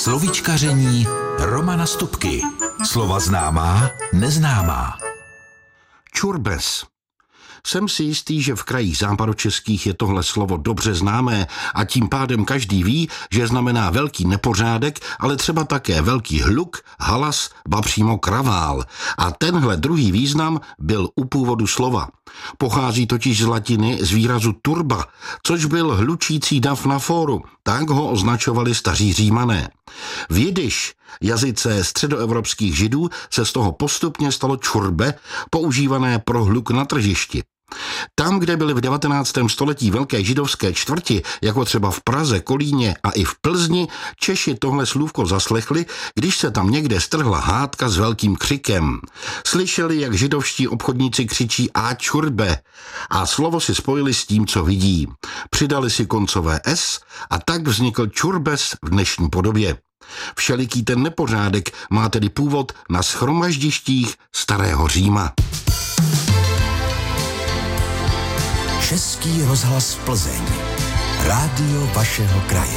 Slovíčkaření Romana Stupky. Slova známá, neznámá. Čurbes. Jsem si jistý, že v krajích západočeských je tohle slovo dobře známé a tím pádem každý ví, že znamená velký nepořádek, ale třeba také velký hluk, halas, ba přímo kravál. A tenhle druhý význam byl u původu slova. Pochází totiž z latiny z výrazu turba, což byl hlučící dav na fóru, tak ho označovali staří Římané. V jidiš, jazyce středoevropských židů, se z toho postupně stalo čurbe, používané pro hluk na tržišti. Tam, kde byly v 19. století velké židovské čtvrti, jako třeba v Praze, Kolíně a i v Plzni, Češi tohle slůvko zaslechli, když se tam někde strhla hádka s velkým křikem. Slyšeli, jak židovští obchodníci křičí a čurbe a slovo si spojili s tím, co vidí. Přidali si koncové s a tak vznikl čurbes v dnešní podobě. Všeliký ten nepořádek má tedy původ na shromaždištích starého Říma. Český rozhlas Plzeň. Rádio vašeho kraje.